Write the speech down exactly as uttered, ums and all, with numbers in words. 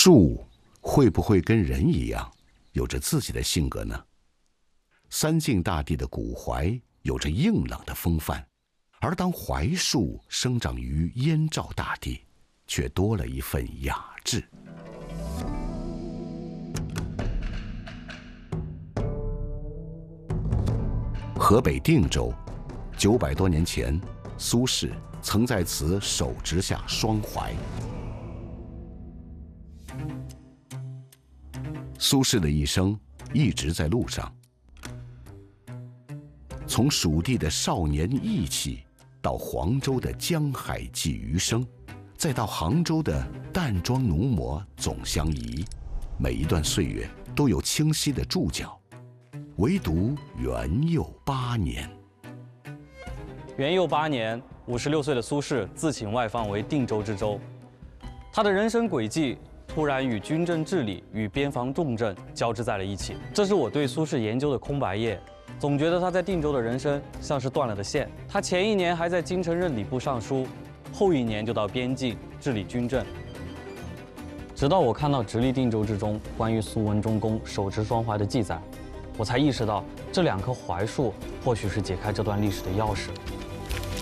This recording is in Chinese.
树会不会跟人一样，有着自己的性格呢？三晋大地的古槐有着硬朗的风范，而当槐树生长于燕赵大地，却多了一份雅致。河北定州，九百多年前，苏轼曾在此手植下双槐。苏轼的一生一直在路上，从蜀地的少年意气，到黄州的江海寄余生，再到杭州的淡妆奴模总相宜，每一段岁月都有清晰的注脚。唯独元佑八年。 元佑八年，五十六岁的苏轼自请外放为定州知州。他的人生轨迹突然与军政治理与边防重政交织在了一起，这是我对苏轼研究的空白页。总觉得他在定州的人生像是断了的线。他前一年还在京城任礼部尚书，后一年就到边境治理军政。直到我看到《直隶定州志》中关于苏文忠公手植双槐的记载，我才意识到这两棵槐树或许是解开这段历史的钥匙。